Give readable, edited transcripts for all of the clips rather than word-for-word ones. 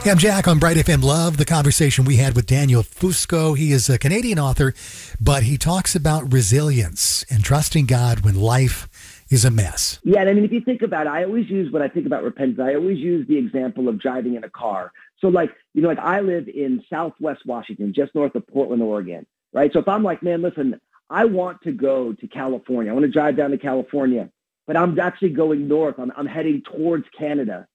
Hey, I'm Jack on Bright FM. Love the conversation we had with Daniel Fusco. He is a Canadian author, but he talks about resilience and trusting God when life is a mess. Yeah, and I mean, if you think about it, when I think about repentance, I always use the example of driving in a car. So like I live in Southwest Washington, just north of Portland, Oregon, right? So if I'm like, man, listen, I want to go to California. I want to drive down to California, but I'm actually going north. I'm heading towards Canada.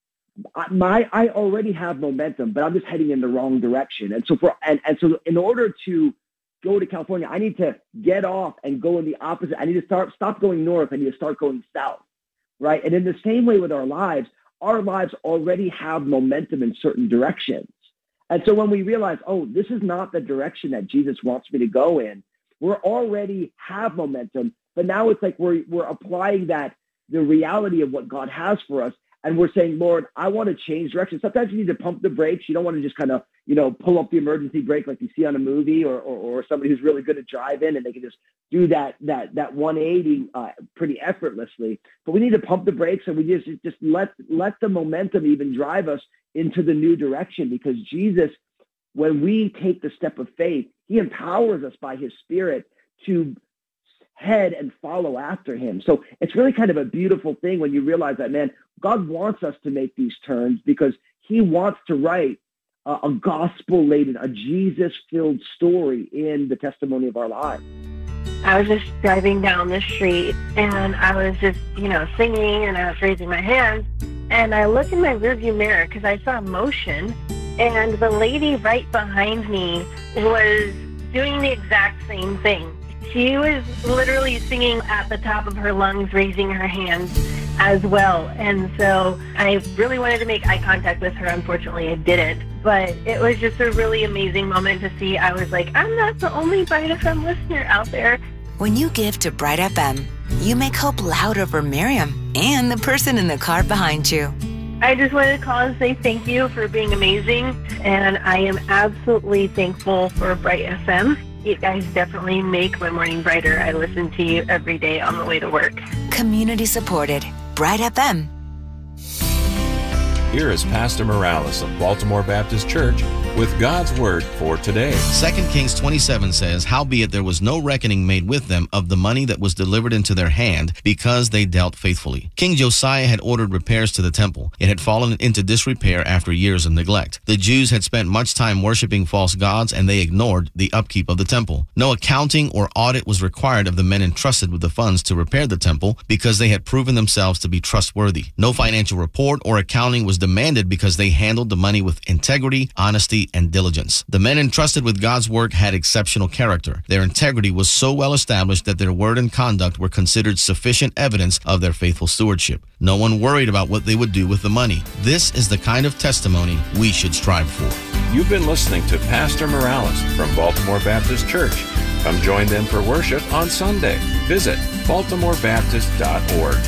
I already have momentum, but I'm just heading in the wrong direction. And so so in order to go to California, I need to get off and go in the opposite. I need to stop going north. I need to start going south, right? And in the same way with our lives already have momentum in certain directions. And so when we realize, oh, this is not the direction that Jesus wants me to go in, we're already have momentum, but now it's like we're applying the reality of what God has for us. And we're saying, Lord, I want to change direction. Sometimes you need to pump the brakes. You don't want to just kind of, pull up the emergency brake like you see on a movie or somebody who's really good at driving and they can just do that 180 pretty effortlessly. But we need to pump the brakes and we just let the momentum even drive us into the new direction, because Jesus, when we take the step of faith, he empowers us by his Spirit to head and follow after him. So it's really kind of a beautiful thing when you realize that, man, God wants us to make these turns because he wants to write a gospel-laden, a Jesus-filled story in the testimony of our lives. I was just driving down the street and I was just, singing and I was raising my hands. And I looked in my rearview mirror because I saw motion, and the lady right behind me was doing the exact same thing. She was literally singing at the top of her lungs, raising her hands as well. And so I really wanted to make eye contact with her. Unfortunately, I didn't. But it was just a really amazing moment to see. I was like, I'm not the only Bright FM listener out there. When you give to Bright FM, you make hope louder for Miriam and the person in the car behind you. I just wanted to call and say thank you for being amazing. And I am absolutely thankful for Bright FM. You guys definitely make my morning brighter. I listen to you every day on the way to work. Community supported. Bright FM. Here is Pastor Morales of Baltimore Baptist Church with God's Word for today. 2 Kings 27 says, "Howbeit there was no reckoning made with them of the money that was delivered into their hand, because they dealt faithfully." King Josiah had ordered repairs to the temple. It had fallen into disrepair after years of neglect. The Jews had spent much time worshiping false gods, and they ignored the upkeep of the temple. No accounting or audit was required of the men entrusted with the funds to repair the temple, because they had proven themselves to be trustworthy. No financial report or accounting was demanded, because they handled the money with integrity, honesty, and diligence. The men entrusted with God's work had exceptional character. Their integrity was so well established that their word and conduct were considered sufficient evidence of their faithful stewardship. No one worried about what they would do with the money. This is the kind of testimony we should strive for. You've been listening to Pastor Morales from Baltimore Baptist Church. Come join them for worship on Sunday. Visit baltimorebaptist.org.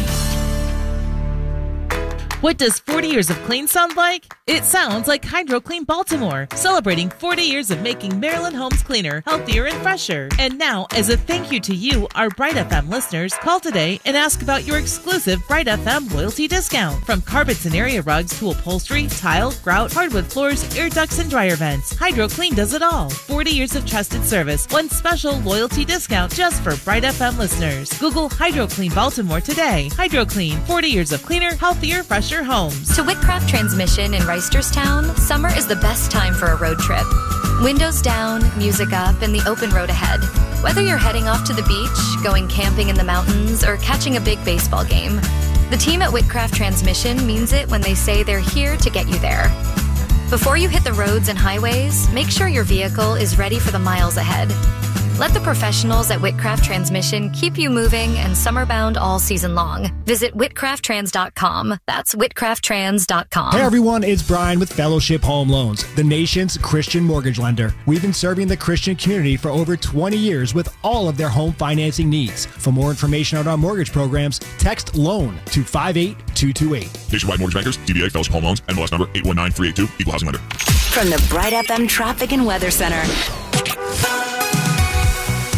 What does 40 years of clean sound like? It sounds like Hydro Clean Baltimore, celebrating 40 years of making Maryland homes cleaner, healthier, and fresher. And now, as a thank you to you, our Bright FM listeners, call today and ask about your exclusive Bright FM loyalty discount. From carpets and area rugs to upholstery, tile, grout, hardwood floors, air ducts, and dryer vents, Hydro Clean does it all. 40 years of trusted service, one special loyalty discount just for Bright FM listeners. Google Hydro Clean Baltimore today. Hydro Clean, 40 years of cleaner, healthier, fresher homes. To Whitcraft Transmission in Reisterstown, summer is the best time for a road trip. Windows down, music up, and the open road ahead. Whether you're heading off to the beach, going camping in the mountains, or catching a big baseball game, the team at Whitcraft Transmission means it when they say they're here to get you there. Before you hit the roads and highways, make sure your vehicle is ready for the miles ahead. Let the professionals at Whitcraft Transmission keep you moving and summer-bound all season long. Visit whitcrafttrans.com. That's whitcrafttrans.com. Hey everyone, it's Brian with Fellowship Home Loans, the nation's Christian mortgage lender. We've been serving the Christian community for over 20 years with all of their home financing needs. For more information on our mortgage programs, text LOAN to 58228. Nationwide Mortgage Bankers, DBA Fellowship Home Loans, NMLS number 819382, Equal Housing Lender. From the Bright FM Traffic and Weather Center.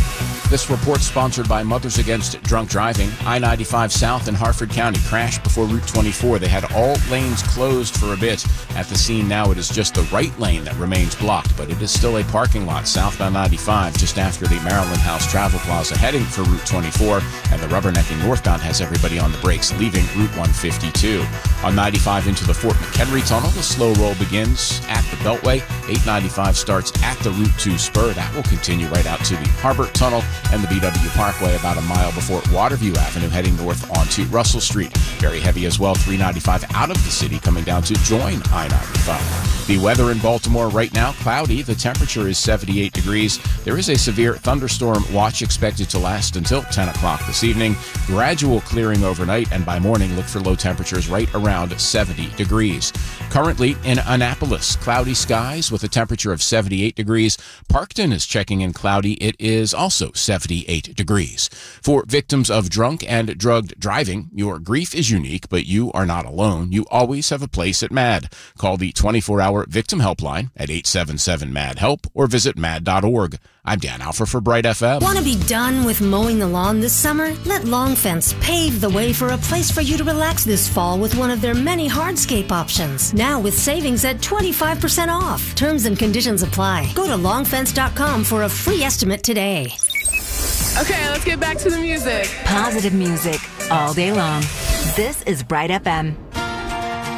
This report sponsored by Mothers Against Drunk Driving. I-95 South in Harford County crashed before Route 24. They had all lanes closed for a bit. At the scene now, it is just the right lane that remains blocked, but it is still a parking lot southbound 95 just after the Maryland House Travel Plaza heading for Route 24, and the rubbernecking northbound has everybody on the brakes leaving Route 152. On 95 into the Fort McHenry Tunnel, the slow roll begins at the Beltway. 895 starts at the Route 2 spur. That will continue right out to the Harbert Tunnel and the BW Parkway about a mile before Waterview Avenue heading north onto Russell Street. Very heavy as well, 395 out of the city coming down to join I-95. The weather in Baltimore right now, cloudy. The temperature is 78 degrees. There is a severe thunderstorm watch expected to last until 10 o'clock this evening. Gradual clearing overnight, and by morning look for low temperatures right around 70 degrees. Currently in Annapolis, cloudy skies with a temperature of 78 degrees. Parkton is checking in cloudy. It is also 78 degrees. For victims of drunk and drugged driving, your grief is unique, but you are not alone. You always have a place at MAD. Call the 24-hour victim helpline at 877-MAD-HELP or visit mad.org. I'm Dan Alfer for Bright FM. Want to be done with mowing the lawn this summer? Let Long Fence pave the way for a place for you to relax this fall with one of their many hardscape options. Now with savings at 25% off. Terms and conditions apply. Go to longfence.com for a free estimate today. Okay, let's get back to the music. Positive music all day long. This is Bright FM.